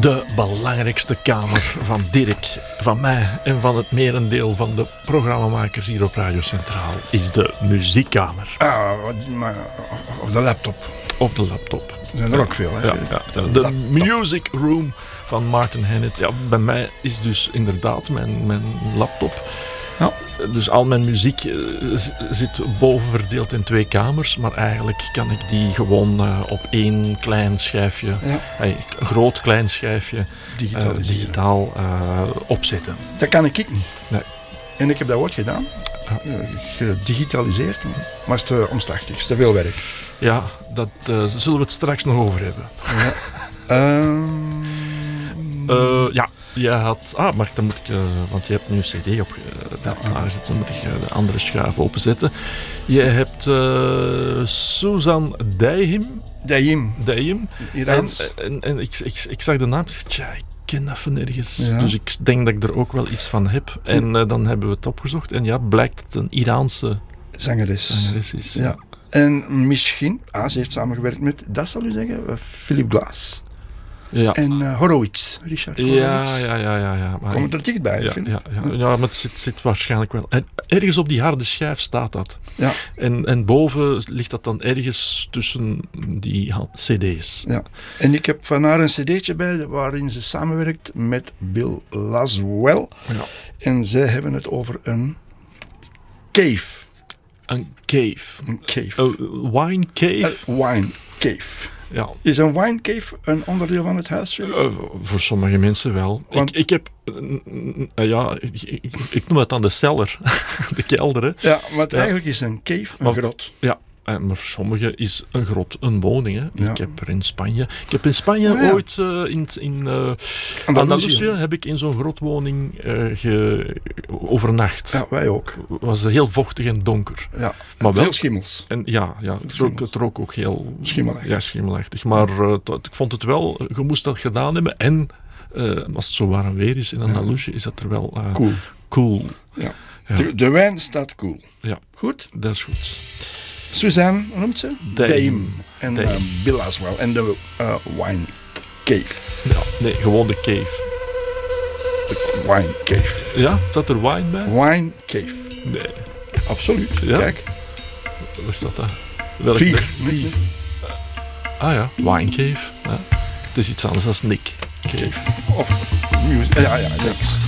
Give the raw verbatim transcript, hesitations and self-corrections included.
De belangrijkste kamer van Dirk, van mij en van het merendeel van de programmamakers hier op Radio Centraal is de muziekkamer. Ah, maar, of, of de laptop. Of de laptop. Er zijn er ook veel, hè? Ja, ja, ja. De Music Room van Martin Hannett. Ja, bij mij is dus inderdaad mijn, mijn laptop. Ja. Dus al mijn muziek uh, zit boven verdeeld in twee kamers, maar eigenlijk kan ik die gewoon uh, op één klein schijfje, Ja. hey, een groot klein schijfje, Digitaal. uh, digitaal uh, opzetten. Dat kan ik niet. Nee. En ik heb dat ooit gedaan. Uh, gedigitaliseerd. Maar het is te omslachtig. Het is te veel werk. Ja, dat uh, zullen we het straks nog over hebben. Ja. um... Uh, ja, je had... Ah, maar dan moet ik... Uh, want je hebt nu een cd op uh, Ja. klaargezet. Dan moet ik uh, de andere schuif openzetten. Je hebt uh, Susan Dayhim. Dayim. Dayim. En, Iraans. en, en ik, ik, ik zag de naam. Ik, tja, ik ken dat van ergens. Ja. Dus ik denk dat ik er ook wel iets van heb. En uh, dan hebben we het opgezocht. En ja, blijkt dat het een Iraanse Zangeres. zangeres is. Ja. En misschien, ah, ze heeft samengewerkt met, dat zal u zeggen, uh, Philip Glass. Ja. En uh, Horowitz. Richard Horowitz. Ja, ja, ja, ja, ja. Maar Komen er dichtbij, ja, vind ik. ja, ja. ja, maar het zit, zit waarschijnlijk wel. En ergens op die harde schijf staat dat. Ja. En, en boven ligt dat dan ergens tussen die cd's. Ja. En ik heb van haar een cd'tje bij waarin ze samenwerkt met Bill Laswell. Ja. En zij hebben het over een cave. Een cave. Een cave. Een wine cave. Een wine cave. Ja. Is een wine cave een onderdeel van het huis, Philip? Uh, voor sommige mensen wel. Want- ik, ik heb... Uh, uh, ja, ik, ik, ik noem het dan de cellar. De kelder, hè. Ja, maar het Ja. eigenlijk is een cave, een Maar- grot. Ja. Uh, maar voor sommigen is een grot een woning. Hè. Ja. Ik heb er in Spanje... Ik heb in Spanje Oh, ja. ooit uh, in... in uh, Andalusië. Andalusië heb ik in zo'n grotwoning uh, ge, overnacht. Ja, wij ook. Het was heel vochtig en donker. Ja. Maar wel- Veel schimmels. En ja, ja het, rook, Schimmels. het rook ook heel... Schimmelachtig. Ja, schimmelachtig. Maar uh, t- ik vond het wel... Je moest dat gedaan hebben. En uh, als het zo warm weer is in Andalusië, is dat er wel uh, Cool. cool. Ja. Ja. De, de wijn staat cool. Ja, Goed. dat is goed. Suzanne, hoe noemt ze? Dame. En Dame. uh, Bill Laswell. En de uh, wine cave. Ja, nee, gewoon de cave. De wine cave. Ja, zat er wine bij? Wine cave. Nee. Absoluut. Ja? Kijk. Waar staat dat? Welk Vier. Vier. Ah ja, wine cave. Ja. Het is iets anders dan Nick Cave. Of music. Ja, ja, niks.